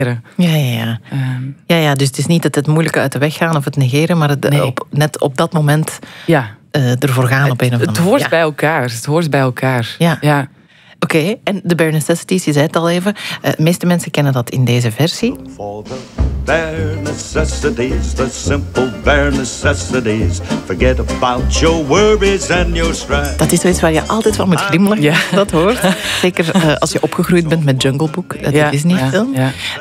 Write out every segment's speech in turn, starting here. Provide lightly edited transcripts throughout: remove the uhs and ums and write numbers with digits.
Ja, dus het is niet het moeilijke uit de weg gaan of het negeren, maar net op dat moment ervoor gaan op een of andere manier. Het hoort bij elkaar. Het hoort bij elkaar. Ja. Oké, en de Bare Necessities, je zei het al even. De meeste mensen kennen dat in deze versie. For the bare necessities, the simple bare necessities. Forget about your worries and your strife. Dat is zoiets waar je altijd van moet glimlachen. Ja. Dat hoort. Zeker als je opgegroeid bent met Jungle Book, de Disney-film.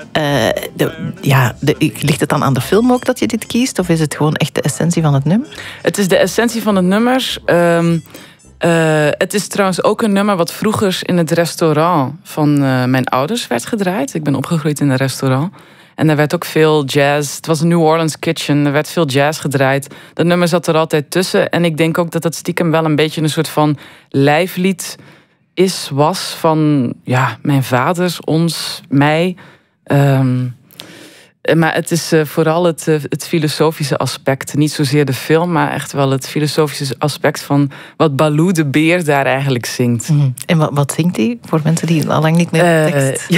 Ligt het dan aan de film ook dat je dit kiest? Of is het gewoon echt de essentie van het nummer? Het is de essentie van het nummer. Het is trouwens ook een nummer wat vroeger in het restaurant van mijn ouders werd gedraaid. Ik ben opgegroeid in een restaurant. En er werd ook veel jazz. Het was een New Orleans kitchen. Er werd veel jazz gedraaid. Dat nummer zat er altijd tussen. En ik denk ook dat het stiekem wel een beetje een soort van lijflied was van mijn vader, ons, mij. Maar het is vooral het filosofische aspect. Niet zozeer de film, maar echt wel het filosofische aspect van wat Baloo de beer daar eigenlijk zingt. Mm. En wat zingt hij voor mensen die al lang niet meer de tekst?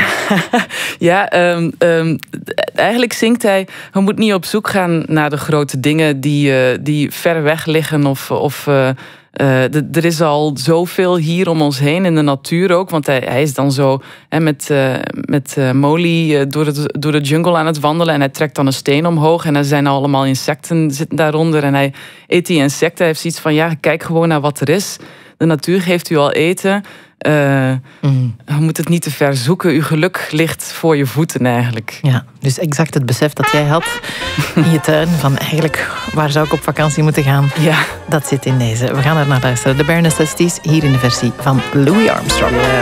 Eigenlijk zingt hij: we moeten niet op zoek gaan naar de grote dingen die ver weg liggen of er is al zoveel hier om ons heen, in de natuur ook. Want hij is dan zo met Molly door de jungle aan het wandelen. En hij trekt dan een steen omhoog. En er zijn allemaal insecten zitten daaronder. En hij eet die insecten. Hij heeft zoiets van, kijk gewoon naar wat er is. De natuur geeft u al eten. Je moet het niet te ver zoeken. Uw geluk ligt voor je voeten eigenlijk. Ja, dus exact het besef dat jij had in je tuin van eigenlijk, waar zou ik op vakantie moeten gaan? Ja. Dat zit in deze. We gaan er naar luisteren. De Bare Necessities, hier in de versie van Louis Armstrong. Yeah.